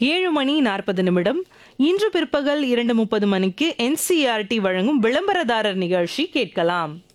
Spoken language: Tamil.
7:40 இன்று பிற்பகல் 2:30 மணிக்கு NCERT வழங்கும் விளம்பரதாரர் நிகழ்ச்சி கேட்கலாம்.